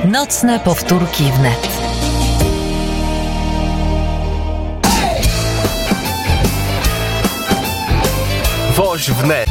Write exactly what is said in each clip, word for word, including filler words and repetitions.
Nocne powtórki wnet. Woś wnet.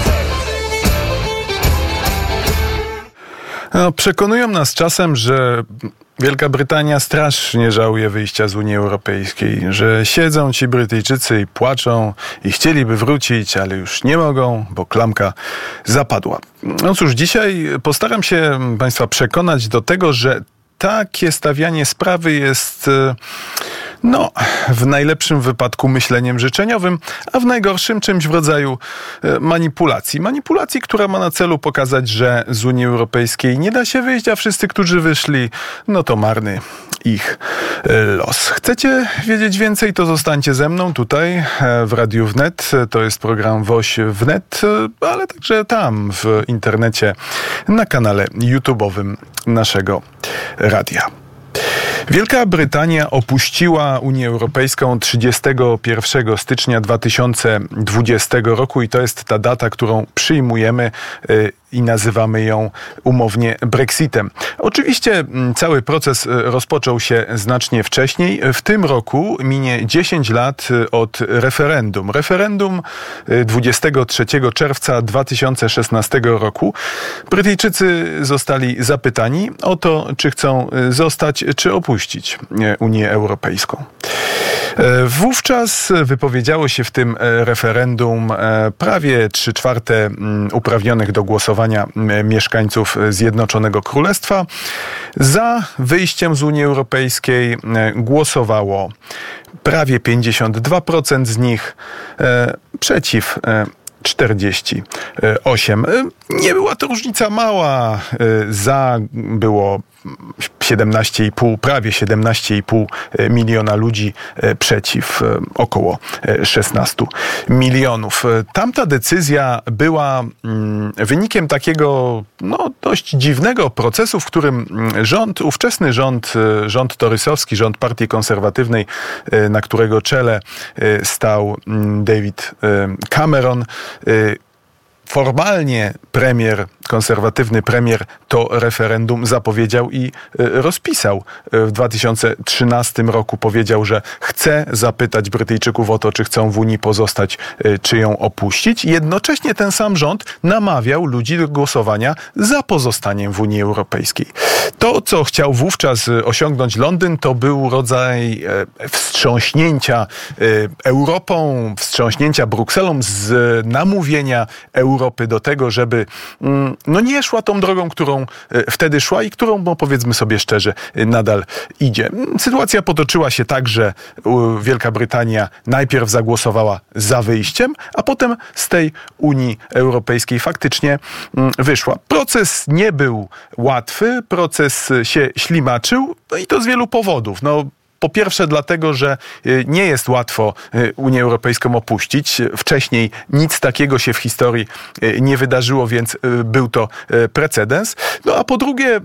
No, przekonują nas czasem, że Wielka Brytania strasznie żałuje wyjścia z Unii Europejskiej, że siedzą ci Brytyjczycy i płaczą i chcieliby wrócić, ale już nie mogą, bo klamka zapadła. No cóż, dzisiaj postaram się Państwa przekonać do tego, że takie stawianie sprawy jest, no, w najlepszym wypadku myśleniem życzeniowym, a w najgorszym czymś w rodzaju manipulacji. Manipulacji, która ma na celu pokazać, że z Unii Europejskiej nie da się wyjść, a wszyscy, którzy wyszli, no to marny ich los. Chcecie wiedzieć więcej, to zostańcie ze mną tutaj w Radiu Wnet. To jest program Woś Wnet, ale także tam w internecie na kanale YouTube'owym naszego radia. Wielka Brytania opuściła Unię Europejską trzydziestego pierwszego stycznia dwa tysiące dwudziestego roku i to jest ta data, którą przyjmujemy i nazywamy ją umownie Brexitem. Oczywiście cały proces rozpoczął się znacznie wcześniej. W tym roku minie dziesięć lat od referendum. Referendum dwudziestego trzeciego czerwca dwa tysiące szesnastego roku. Brytyjczycy zostali zapytani o to, czy chcą zostać, czy opuścić Unię Europejską. Wówczas wypowiedziało się w tym referendum prawie trzy czwarte uprawnionych do głosowania mieszkańców Zjednoczonego Królestwa. Za wyjściem z Unii Europejskiej głosowało prawie pięćdziesiąt dwa procent z nich, przeciw czterdzieści osiem procent. Nie była to różnica mała. Za było siedemnaście i pół, prawie siedemnaście i pół miliona ludzi, przeciw około szesnaście milionów. Tamta decyzja była wynikiem takiego, no, dość dziwnego procesu, w którym rząd, ówczesny rząd, rząd torysowski, rząd Partii Konserwatywnej, na którego czele stał David Cameron, formalnie premier, konserwatywny premier to referendum zapowiedział i rozpisał. W dwa tysiące trzynastym roku powiedział, że chce zapytać Brytyjczyków o to, czy chcą w Unii pozostać, czy ją opuścić. Jednocześnie ten sam rząd namawiał ludzi do głosowania za pozostaniem w Unii Europejskiej. To, co chciał wówczas osiągnąć Londyn, to był rodzaj wstrząśnięcia Europą, wstrząśnięcia Brukselą, z namówienia Europy do tego, żeby no nie szła tą drogą, którą wtedy szła i którą, no powiedzmy sobie szczerze, nadal idzie. Sytuacja potoczyła się tak, że Wielka Brytania najpierw zagłosowała za wyjściem, a potem z tej Unii Europejskiej faktycznie wyszła. Proces nie był łatwy, proces się ślimaczył, no i to z wielu powodów. No, po pierwsze dlatego, że nie jest łatwo Unię Europejską opuścić. Wcześniej nic takiego się w historii nie wydarzyło, więc był to precedens. No a po drugie,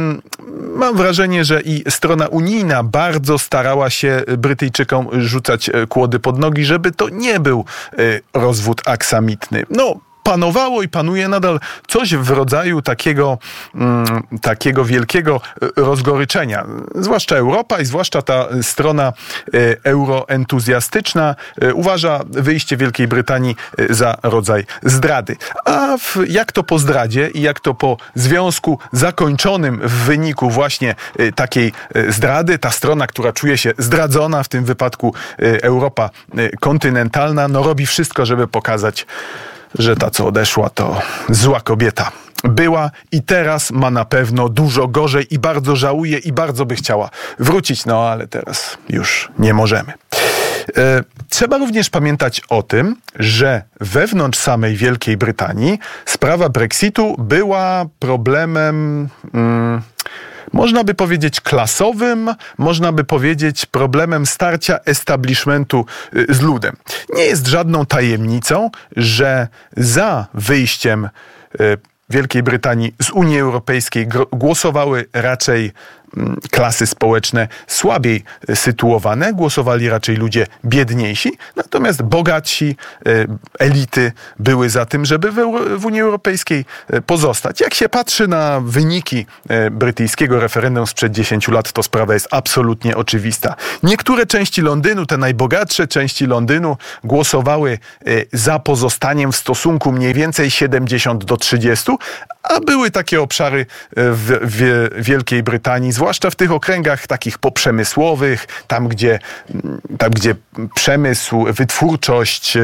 mam wrażenie, że i strona unijna bardzo starała się Brytyjczykom rzucać kłody pod nogi, żeby to nie był rozwód aksamitny. No, panowało i panuje nadal coś w rodzaju takiego, mm, takiego wielkiego rozgoryczenia. Zwłaszcza Europa i zwłaszcza ta strona e, euroentuzjastyczna e, uważa wyjście Wielkiej Brytanii e, za rodzaj zdrady. A w, jak to po zdradzie i jak to po związku zakończonym w wyniku właśnie e, takiej e, zdrady, ta strona, która czuje się zdradzona, w tym wypadku e, Europa e, kontynentalna, no robi wszystko, żeby pokazać, że ta, co odeszła, to zła kobieta była i teraz ma na pewno dużo gorzej i bardzo żałuje i bardzo by chciała wrócić, no ale teraz już nie możemy. E, trzeba również pamiętać o tym, że wewnątrz samej Wielkiej Brytanii sprawa Brexitu była problemem... Mm, można by powiedzieć klasowym, można by powiedzieć problemem starcia establishmentu z ludem. Nie jest żadną tajemnicą, że za wyjściem Wielkiej Brytanii z Unii Europejskiej głosowały raczej klasy społeczne słabiej sytuowane, głosowali raczej ludzie biedniejsi, natomiast bogatsi, elity były za tym, żeby w, Euro- w Unii Europejskiej pozostać. Jak się patrzy na wyniki brytyjskiego referendum sprzed dziesięciu lat, to sprawa jest absolutnie oczywista. Niektóre części Londynu, te najbogatsze części Londynu, głosowały za pozostaniem w stosunku mniej więcej siedemdziesiąt do trzydziestu, a były takie obszary w, w Wielkiej Brytanii, zwłaszcza w tych okręgach takich poprzemysłowych, tam gdzie, tam gdzie przemysł, wytwórczość,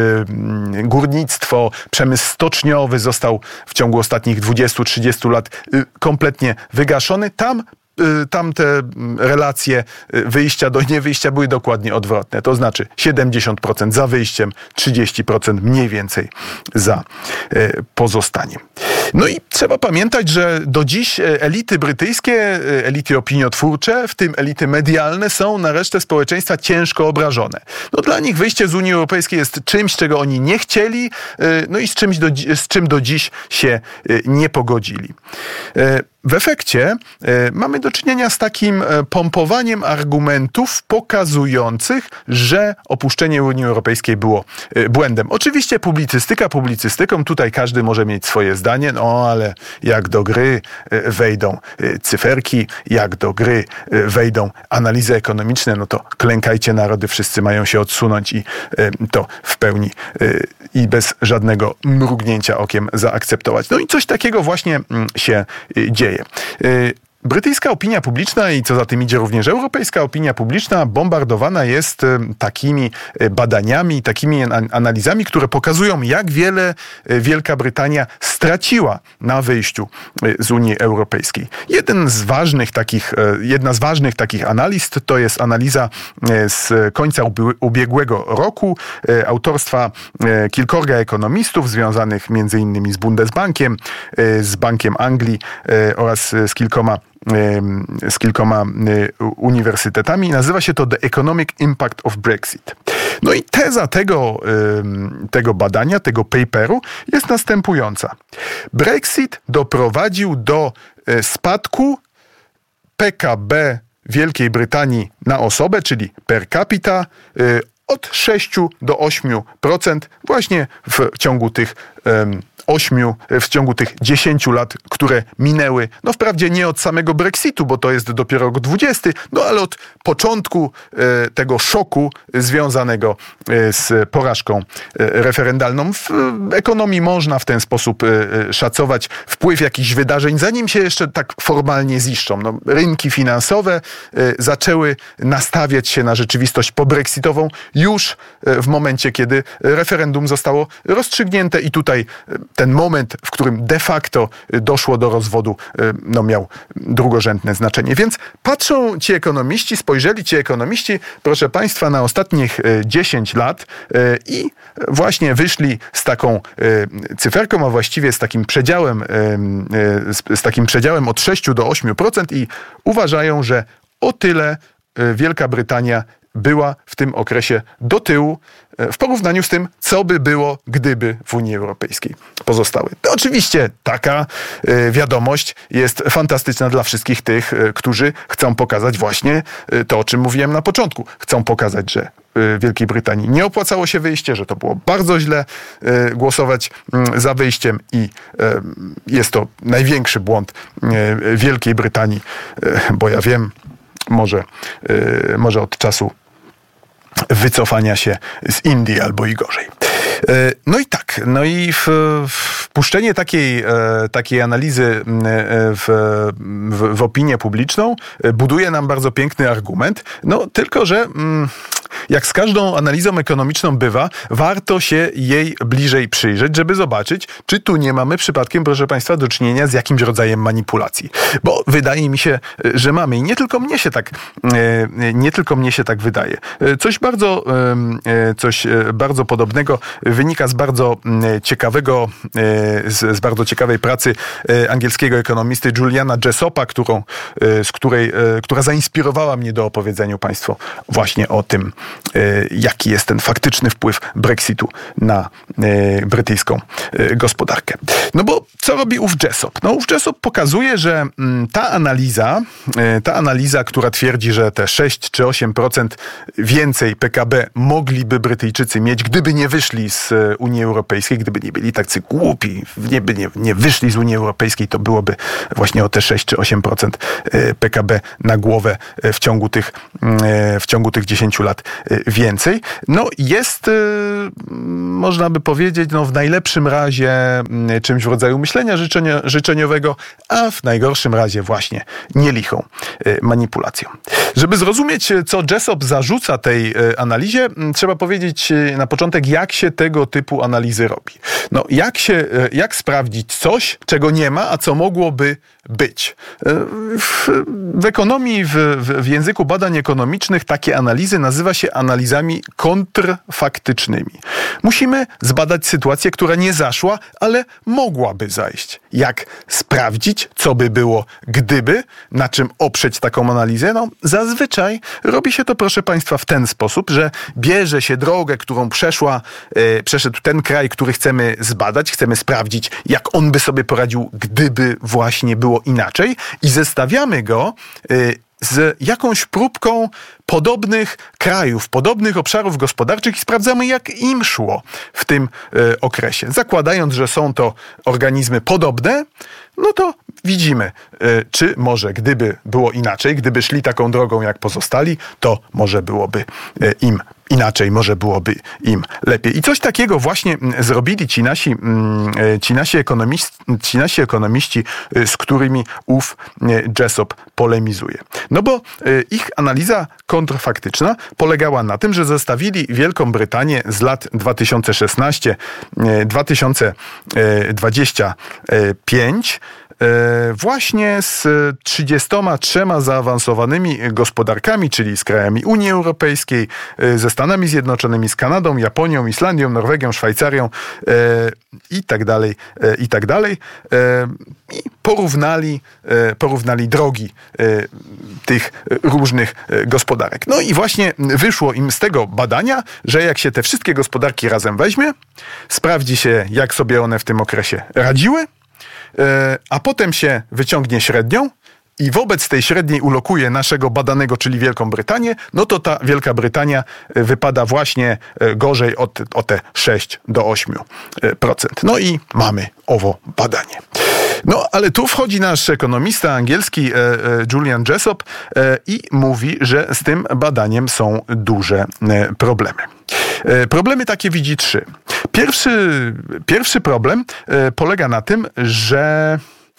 górnictwo, przemysł stoczniowy został w ciągu ostatnich dwudziestu trzydziestu lat kompletnie wygaszony. Tam Tam te relacje wyjścia do niewyjścia były dokładnie odwrotne. To znaczy siedemdziesiąt procent za wyjściem, trzydzieści procent mniej więcej za pozostaniem. No i trzeba pamiętać, że do dziś elity brytyjskie, elity opiniotwórcze, w tym elity medialne, są na resztę społeczeństwa ciężko obrażone. No dla nich wyjście z Unii Europejskiej jest czymś, czego oni nie chcieli, no i z, czymś do, z czym do dziś się nie pogodzili. W efekcie y, mamy do czynienia z takim y, pompowaniem argumentów pokazujących, że opuszczenie Unii Europejskiej było y, błędem. Oczywiście publicystyka publicystyką, tutaj każdy może mieć swoje zdanie, no ale jak do gry y, wejdą y, cyferki, jak do gry y, wejdą analizy ekonomiczne, no to klękajcie narody, wszyscy mają się odsunąć i y, to w pełni y, i bez żadnego mrugnięcia okiem zaakceptować. No i coś takiego właśnie y, się y, dzieje. Brytyjska opinia publiczna i co za tym idzie również europejska opinia publiczna bombardowana jest takimi badaniami, takimi analizami, które pokazują, jak wiele Wielka Brytania straciła na wyjściu z Unii Europejskiej. Jeden z ważnych takich, jedna z ważnych takich analiz to jest analiza z końca ubiegłego roku autorstwa kilkorga ekonomistów związanych między innymi z Bundesbankiem, z Bankiem Anglii oraz z kilkoma z kilkoma uniwersytetami. Nazywa się to The Economic Impact of Brexit. No i teza tego, tego badania, tego paperu jest następująca. Brexit doprowadził do spadku P K B Wielkiej Brytanii na osobę, czyli per capita, od sześciu do ośmiu procent właśnie w ciągu tych ośmiu, w ciągu tych dziesięciu lat, które minęły. No wprawdzie nie od samego Brexitu, bo to jest dopiero rok dwudziesty, no ale od początku e, tego szoku związanego e, z porażką e, referendalną. W e, ekonomii można w ten sposób e, szacować wpływ jakichś wydarzeń, zanim się jeszcze tak formalnie ziszczą. No, rynki finansowe e, zaczęły nastawiać się na rzeczywistość pobrexitową już e, w momencie, kiedy referendum zostało rozstrzygnięte i tutaj ten moment, w którym de facto doszło do rozwodu, no miał drugorzędne znaczenie. Więc patrzą ci ekonomiści, spojrzeli ci ekonomiści, proszę Państwa, na ostatnich dziesięć lat i właśnie wyszli z taką cyferką, a właściwie z takim przedziałem, z takim przedziałem od sześciu do ośmiu procent i uważają, że o tyle Wielka Brytania była w tym okresie do tyłu w porównaniu z tym, co by było, gdyby w Unii Europejskiej pozostały. To oczywiście taka y, wiadomość jest fantastyczna dla wszystkich tych, y, którzy chcą pokazać właśnie y, to, o czym mówiłem na początku. Chcą pokazać, że y, Wielkiej Brytanii nie opłacało się wyjście, że to było bardzo źle y, głosować y, za wyjściem i y, jest to największy błąd y, Wielkiej Brytanii, y, bo ja wiem, może, y, może od czasu wycofania się z Indii albo i gorzej. No i tak, no i wpuszczenie takiej, takiej analizy w, w, w opinię publiczną buduje nam bardzo piękny argument, no tylko, że jak z każdą analizą ekonomiczną bywa, warto się jej bliżej przyjrzeć, żeby zobaczyć, czy tu nie mamy przypadkiem, proszę Państwa, do czynienia z jakimś rodzajem manipulacji. Bo wydaje mi się, że mamy i nie tylko mnie się tak, nie tylko mnie się tak wydaje. Coś bardzo, coś bardzo podobnego wynika z bardzo ciekawego, z, z bardzo ciekawej pracy angielskiego ekonomisty Juliana Jessopa, którą, z której, która zainspirowała mnie do opowiedzenia Państwu właśnie o tym, jaki jest ten faktyczny wpływ Brexitu na brytyjską gospodarkę. No bo co robi ów Jessop? No ów Jessop pokazuje, że ta analiza, ta analiza, która twierdzi, że te sześć czy osiem procent więcej P K B mogliby Brytyjczycy mieć, gdyby nie wyszli z Unii Europejskiej, gdyby nie byli tacy głupi, nie, by nie, nie wyszli z Unii Europejskiej, to byłoby właśnie o te sześć czy osiem procent P K B na głowę w ciągu tych, w ciągu tych dziesięciu lat więcej. No jest, można by powiedzieć, no w najlepszym razie czymś w rodzaju myślenia życzenia, życzeniowego, a w najgorszym razie właśnie nielichą manipulacją. Żeby zrozumieć, co Jessop zarzuca tej analizie, trzeba powiedzieć na początek, jak się tego typu analizy robi. No, jak się, jak sprawdzić coś, czego nie ma, a co mogłoby być. W, w ekonomii, w, w języku badań ekonomicznych takie analizy nazywa się analizami kontrfaktycznymi. Musimy zbadać sytuację, która nie zaszła, ale mogłaby zajść. Jak sprawdzić, co by było, gdyby, na czym oprzeć taką analizę? No, zazwyczaj robi się to, proszę Państwa, w ten sposób, że bierze się drogę, którą przeszła, e, przeszedł ten kraj, który chcemy zbadać, chcemy sprawdzić, jak on by sobie poradził, gdyby właśnie było inaczej, i zestawiamy go e, z jakąś próbką podobnych krajów, podobnych obszarów gospodarczych i sprawdzamy, jak im szło w tym e, okresie. Zakładając, że są to organizmy podobne, no to widzimy, e, czy może gdyby było inaczej, gdyby szli taką drogą jak pozostali, to może byłoby e, im inaczej, może byłoby im lepiej. I coś takiego właśnie zrobili ci nasi, ci nasi, ekonomiści, ci nasi ekonomiści, z którymi ów Jessop polemizuje. No bo ich analiza kontrfaktyczna polegała na tym, że zestawili Wielką Brytanię z lat dwa tysiące szesnasty do dwa tysiące dwudziestego piątego właśnie z trzydziestoma trzema zaawansowanymi gospodarkami, czyli z krajami Unii Europejskiej, ze Stanami Zjednoczonymi, z Kanadą, Japonią, Islandią, Norwegią, Szwajcarią e, i tak dalej, e, i tak dalej. E, I porównali, e, porównali drogi e, tych różnych gospodarek. No i właśnie wyszło im z tego badania, że jak się te wszystkie gospodarki razem weźmie, sprawdzi się, jak sobie one w tym okresie radziły, a potem się wyciągnie średnią i wobec tej średniej ulokuje naszego badanego, czyli Wielką Brytanię, no to ta Wielka Brytania wypada właśnie gorzej od, o te sześć do ośmiu procent. No i mamy owo badanie. No, ale tu wchodzi nasz ekonomista angielski Julian Jessop i mówi, że z tym badaniem są duże problemy. Problemy takie widzi trzy. Pierwszy, pierwszy problem polega na tym, że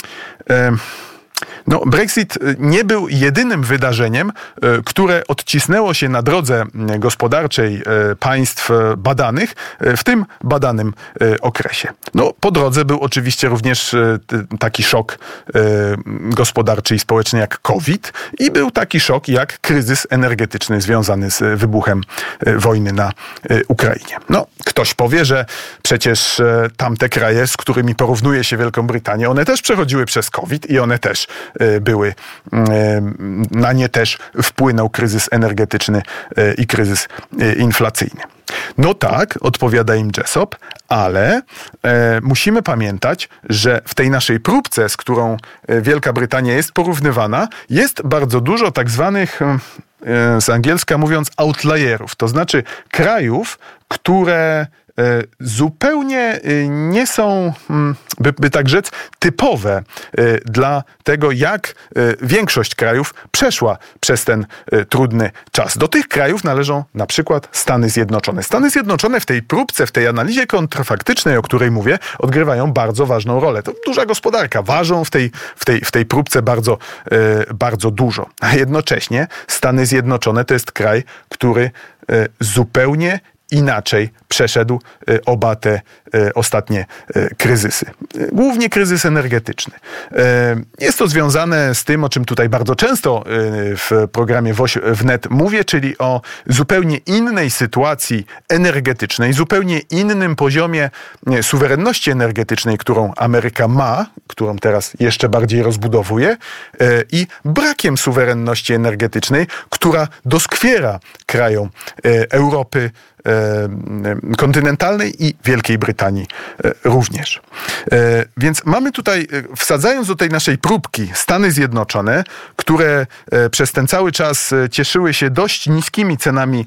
no, Brexit nie był jedynym wydarzeniem, które odcisnęło się na drodze gospodarczej państw badanych w tym badanym okresie. No, po drodze był oczywiście również taki szok gospodarczy i społeczny jak COVID i był taki szok jak kryzys energetyczny związany z wybuchem wojny na Ukrainie. No, ktoś powie, że przecież tamte kraje, z którymi porównuje się Wielką Brytanię, one też przechodziły przez COVID i one też były, na nie też wpłynął kryzys energetyczny i kryzys inflacyjny. No tak, odpowiada im Jessop, ale e, musimy pamiętać, że w tej naszej próbce, z którą Wielka Brytania jest porównywana, jest bardzo dużo tak zwanych, e, z angielska mówiąc, outlierów, to znaczy krajów, które zupełnie nie są, by, by tak rzec, typowe dla tego, jak większość krajów przeszła przez ten trudny czas. Do tych krajów należą na przykład Stany Zjednoczone. Stany Zjednoczone w tej próbce, w tej analizie kontrfaktycznej, o której mówię, odgrywają bardzo ważną rolę. To duża gospodarka, ważą w tej, w tej, w tej próbce bardzo, bardzo dużo. A jednocześnie Stany Zjednoczone to jest kraj, który zupełnie inaczej przeszedł oba te ostatnie kryzysy. Głównie kryzys energetyczny. Jest to związane z tym, o czym tutaj bardzo często w programie Woś Wnet mówię, czyli o zupełnie innej sytuacji energetycznej, zupełnie innym poziomie suwerenności energetycznej, którą Ameryka ma, którą teraz jeszcze bardziej rozbudowuje, i brakiem suwerenności energetycznej, która doskwiera krajom Europy kontynentalnej i Wielkiej Brytanii również. Więc mamy tutaj, wsadzając do tej naszej próbki Stany Zjednoczone, które przez ten cały czas cieszyły się dość niskimi cenami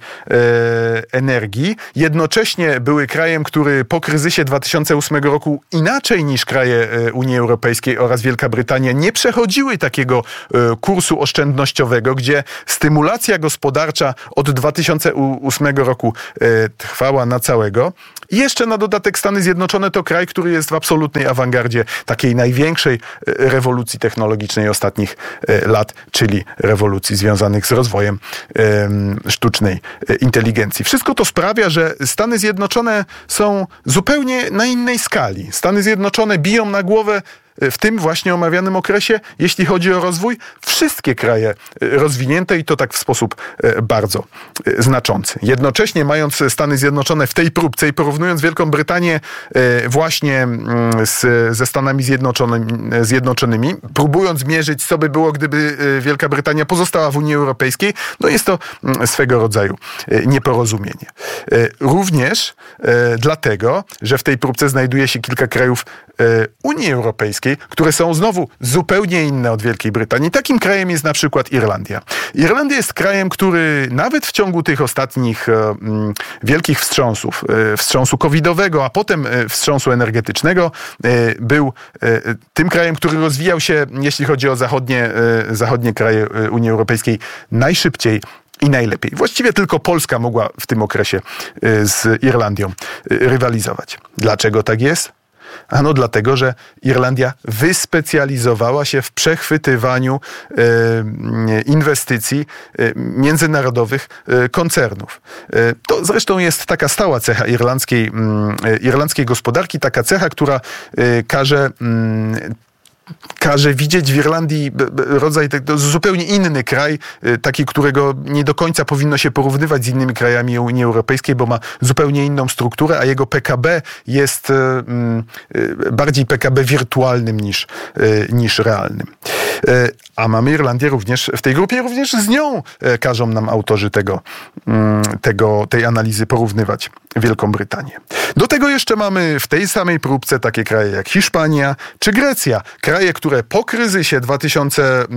energii, jednocześnie były krajem, który po kryzysie dwa tysiące ósmego roku inaczej niż kraje Unii Europejskiej oraz Wielka Brytania nie przechodziły takiego kursu oszczędnościowego, gdzie stymulacja gospodarcza od dwa tysiące ósmego roku trwała na całego. I jeszcze na dodatek Stany Zjednoczone to kraj, który jest w absolutnej awangardzie takiej największej rewolucji technologicznej ostatnich lat, czyli rewolucji związanych z rozwojem sztucznej inteligencji. Wszystko to sprawia, że Stany Zjednoczone są zupełnie na innej skali. Stany Zjednoczone biją na głowę w tym właśnie omawianym okresie, jeśli chodzi o rozwój, wszystkie kraje rozwinięte i to tak w sposób bardzo znaczący. Jednocześnie mając Stany Zjednoczone w tej próbce i porównując Wielką Brytanię właśnie z, ze Stanami Zjednoczonymi, Zjednoczonymi, próbując mierzyć, co by było, gdyby Wielka Brytania pozostała w Unii Europejskiej, no jest to swego rodzaju nieporozumienie. Również dlatego, że w tej próbce znajduje się kilka krajów Unii Europejskiej, które są znowu zupełnie inne od Wielkiej Brytanii. Takim krajem jest na przykład Irlandia. Irlandia jest krajem, który nawet w ciągu tych ostatnich um, wielkich wstrząsów, e, wstrząsu covidowego, a potem e, wstrząsu energetycznego, e, był e, tym krajem, który rozwijał się, jeśli chodzi o zachodnie, e, zachodnie kraje Unii Europejskiej, najszybciej i najlepiej. Właściwie tylko Polska mogła w tym okresie e, z Irlandią e, rywalizować. Dlaczego tak jest? Ano dlatego, że Irlandia wyspecjalizowała się w przechwytywaniu e, inwestycji e, międzynarodowych e, koncernów. E, to zresztą jest taka stała cecha irlandzkiej, e, irlandzkiej gospodarki, taka cecha, która e, każe m, każe widzieć w Irlandii rodzaj, to zupełnie inny kraj, taki, którego nie do końca powinno się porównywać z innymi krajami Unii Europejskiej, bo ma zupełnie inną strukturę, a jego P K B jest bardziej P K B wirtualnym niż, niż realnym. A mamy Irlandię również w tej grupie, również z nią każą nam autorzy tego, tego, tej analizy porównywać Wielką Brytanię. Do tego jeszcze mamy w tej samej próbce takie kraje jak Hiszpania czy Grecja. Kraje, które po kryzysie dwa tysiące,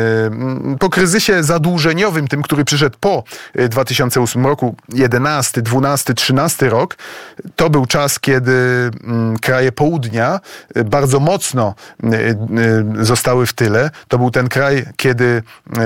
po kryzysie zadłużeniowym, tym, który przyszedł po dwa tysiące ósmym roku, jedenasty, dwunasty, trzynasty rok, to był czas, kiedy kraje południa bardzo mocno zostały w tyle. To był ten kraj, kiedy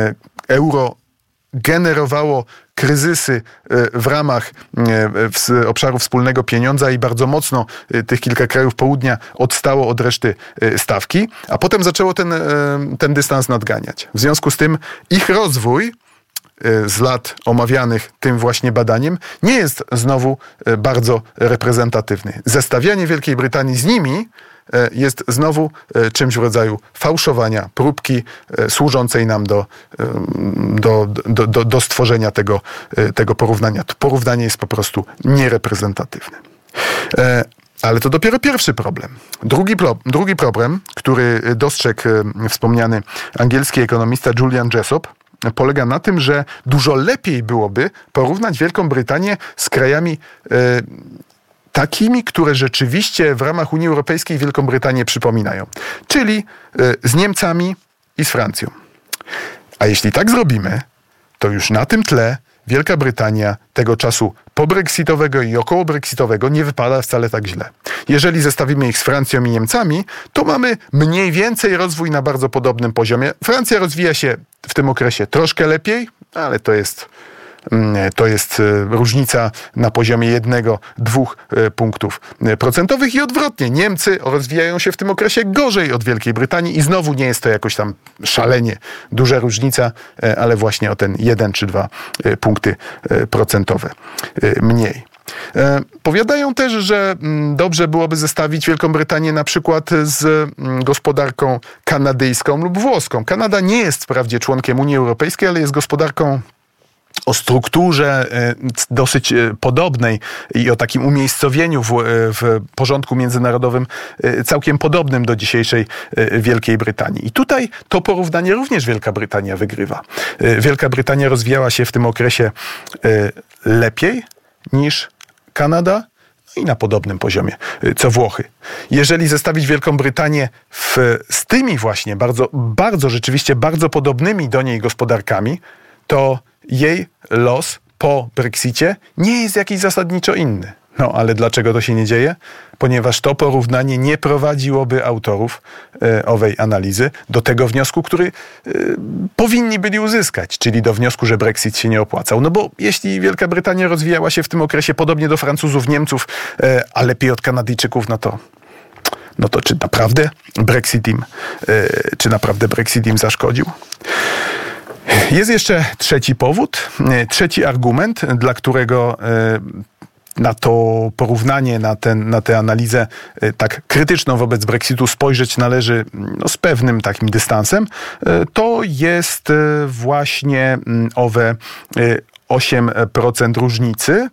euro generowało kryzysy w ramach obszaru wspólnego pieniądza i bardzo mocno tych kilka krajów południa odstało od reszty stawki, a potem zaczęło ten, ten dystans nadganiać. W związku z tym ich rozwój z lat omawianych tym właśnie badaniem nie jest znowu bardzo reprezentatywny. Zestawianie Wielkiej Brytanii z nimi jest znowu czymś w rodzaju fałszowania, próbki służącej nam do, do, do, do, do stworzenia tego, tego porównania. To porównanie jest po prostu niereprezentatywne. Ale to dopiero pierwszy problem. Drugi, pro, drugi problem, który dostrzegł wspomniany angielski ekonomista Julian Jessop, polega na tym, że dużo lepiej byłoby porównać Wielką Brytanię z krajami e, takimi, które rzeczywiście w ramach Unii Europejskiej Wielką Brytanię przypominają. Czyli e, z Niemcami i z Francją. A jeśli tak zrobimy, to już na tym tle Wielka Brytania tego czasu pobrexitowego i okołobrexitowego nie wypada wcale tak źle. Jeżeli zestawimy ich z Francją i Niemcami, to mamy mniej więcej rozwój na bardzo podobnym poziomie. Francja rozwija się w tym okresie troszkę lepiej, ale to jest, to jest różnica na poziomie jednego, dwóch punktów procentowych i odwrotnie. Niemcy rozwijają się w tym okresie gorzej od Wielkiej Brytanii i znowu nie jest to jakoś tam szalenie duża różnica, ale właśnie o ten jeden czy dwa punkty procentowe mniej. E, powiadają też, że m, dobrze byłoby zestawić Wielką Brytanię na przykład z m, gospodarką kanadyjską lub włoską. Kanada nie jest wprawdzie członkiem Unii Europejskiej, ale jest gospodarką o strukturze dosyć podobnej i o takim umiejscowieniu w, w porządku międzynarodowym całkiem podobnym do dzisiejszej Wielkiej Brytanii. I tutaj to porównanie również Wielka Brytania wygrywa. Wielka Brytania rozwijała się w tym okresie lepiej niż Kanada i na podobnym poziomie co Włochy. Jeżeli zestawić Wielką Brytanię w, z tymi właśnie bardzo, bardzo rzeczywiście bardzo podobnymi do niej gospodarkami, to jej los po Brexicie nie jest jakiś zasadniczo inny. No, ale dlaczego to się nie dzieje? Ponieważ to porównanie nie prowadziłoby autorów e, owej analizy do tego wniosku, który e, powinni byli uzyskać, czyli do wniosku, że Brexit się nie opłacał. No bo jeśli Wielka Brytania rozwijała się w tym okresie podobnie do Francuzów, Niemców, e, a lepiej od Kanadyjczyków, no to no to czy naprawdę Brexit im, e, czy naprawdę Brexit im zaszkodził? Jest jeszcze trzeci powód, trzeci argument, dla którego na to porównanie, na, ten, na tę analizę tak krytyczną wobec Brexitu spojrzeć należy no, z pewnym takim dystansem. To jest właśnie owe osiem procent różnicy.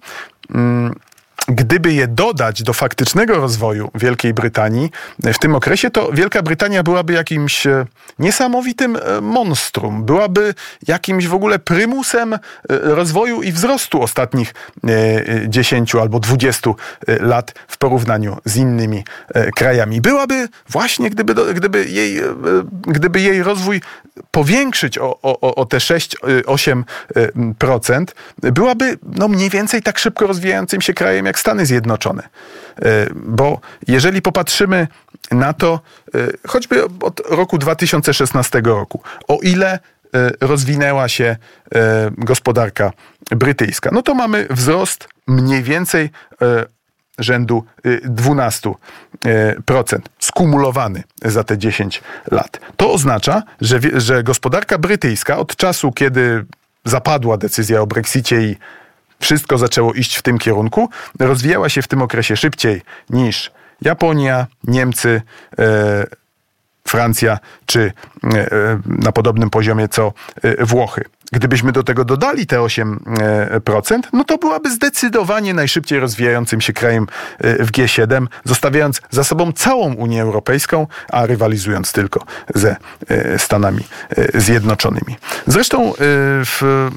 Gdyby je dodać do faktycznego rozwoju Wielkiej Brytanii w tym okresie, to Wielka Brytania byłaby jakimś niesamowitym monstrum. Byłaby jakimś w ogóle prymusem rozwoju i wzrostu ostatnich dziesięciu albo dwudziestu lat w porównaniu z innymi krajami. Byłaby właśnie, gdyby, gdyby, jej, gdyby jej rozwój powiększyć o, o, o te sześć do ośmiu procent, byłaby no mniej więcej tak szybko rozwijającym się krajem jak Stany Zjednoczone. Bo jeżeli popatrzymy na to, choćby od roku dwa tysiące szesnastego roku, o ile rozwinęła się gospodarka brytyjska, no to mamy wzrost mniej więcej rzędu dwanaście procent skumulowany za te dziesięć lat. To oznacza, że, że gospodarka brytyjska od czasu, kiedy zapadła decyzja o Brexicie i wszystko zaczęło iść w tym kierunku, rozwijała się w tym okresie szybciej niż Japonia, Niemcy, e, Francja, czy e, na podobnym poziomie co e, Włochy. Gdybyśmy do tego dodali te osiem procent, no to byłaby zdecydowanie najszybciej rozwijającym się krajem w G siedem, zostawiając za sobą całą Unię Europejską, a rywalizując tylko ze Stanami Zjednoczonymi. Zresztą w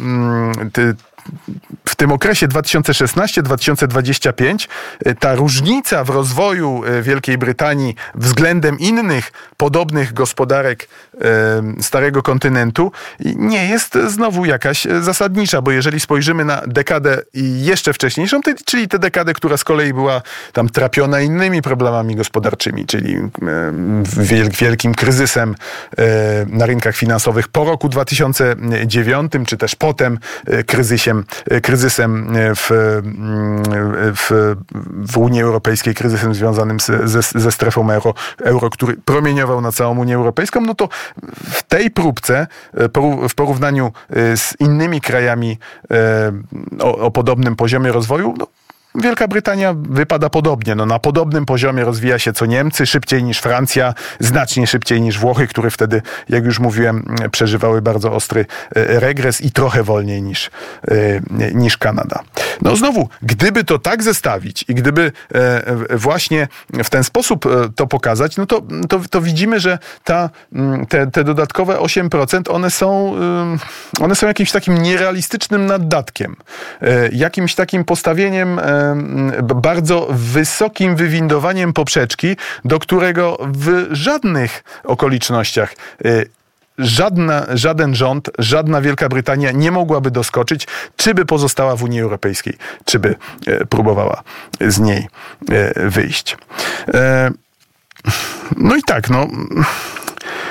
W tym okresie dwa tysiące szesnasty do dwa tysiące dwudziestego piątego ta różnica w rozwoju Wielkiej Brytanii względem innych podobnych gospodarek Starego Kontynentu nie jest znowu jakaś zasadnicza, bo jeżeli spojrzymy na dekadę jeszcze wcześniejszą, czyli tę dekadę, która z kolei była tam trapiona innymi problemami gospodarczymi, czyli wielkim kryzysem na rynkach finansowych po roku dwa tysiące dziewiątym, czy też potem kryzysem kryzysem w, w, w Unii Europejskiej, kryzysem związanym z, ze, ze strefą euro, euro, który promieniował na całą Unię Europejską, no to w tej próbce, w porównaniu z innymi krajami o, o podobnym poziomie rozwoju, no, Wielka Brytania wypada podobnie. No, na podobnym poziomie rozwija się co Niemcy, szybciej niż Francja, znacznie szybciej niż Włochy, które wtedy, jak już mówiłem, przeżywały bardzo ostry regres i trochę wolniej niż, niż Kanada. No znowu, gdyby to tak zestawić i gdyby właśnie w ten sposób to pokazać, no to, to, to widzimy, że ta, te, te dodatkowe osiem procent, one są, one są jakimś takim nierealistycznym naddatkiem. Jakimś takim postawieniem bardzo wysokim wywindowaniem poprzeczki, do którego w żadnych okolicznościach żadna, żaden rząd, żadna Wielka Brytania nie mogłaby doskoczyć, czy by pozostała w Unii Europejskiej, czy by próbowała z niej wyjść. No i tak, no...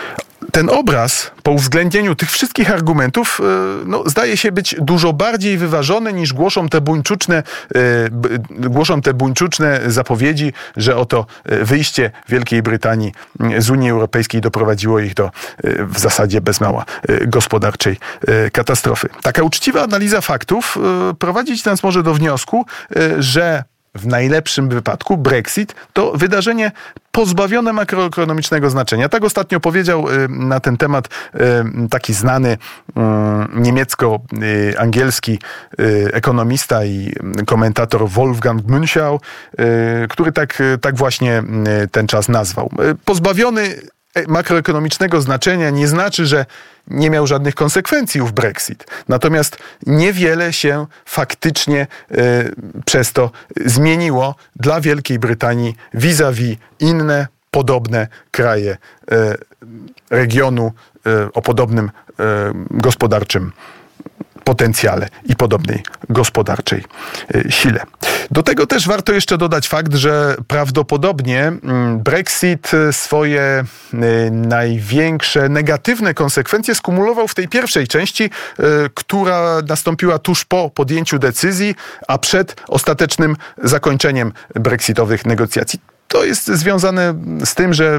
ten obraz po uwzględnieniu tych wszystkich argumentów no, zdaje się być dużo bardziej wyważony niż głoszą te buńczuczne, głoszą te buńczuczne zapowiedzi, że oto wyjście Wielkiej Brytanii z Unii Europejskiej doprowadziło ich do w zasadzie bez mała gospodarczej katastrofy. Taka uczciwa analiza faktów prowadzić nas może do wniosku, że w najlepszym wypadku Brexit to wydarzenie pozbawione makroekonomicznego znaczenia. Tak ostatnio powiedział na ten temat taki znany niemiecko-angielski ekonomista i komentator Wolfgang Münchau, który tak, tak właśnie ten czas nazwał. Pozbawiony makroekonomicznego znaczenia nie znaczy, że nie miał żadnych konsekwencji ów Brexit. Natomiast niewiele się faktycznie y, przez to zmieniło dla Wielkiej Brytanii vis-a-vis inne, podobne kraje y, regionu y, o podobnym y, gospodarczym potencjale i podobnej gospodarczej sile. Do tego też warto jeszcze dodać fakt, że prawdopodobnie Brexit swoje największe negatywne konsekwencje skumulował w tej pierwszej części, która nastąpiła tuż po podjęciu decyzji, a przed ostatecznym zakończeniem brexitowych negocjacji. To jest związane z tym, że